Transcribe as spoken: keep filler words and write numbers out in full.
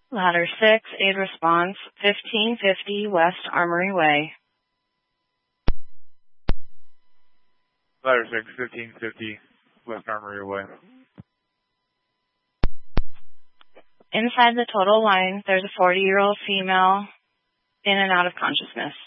Ladder six, aid response, fifteen fifty West Armory Way. Ladder six, fifteen fifty West Armory Way. Inside the total line, there's a forty-year-old female in and out of consciousness.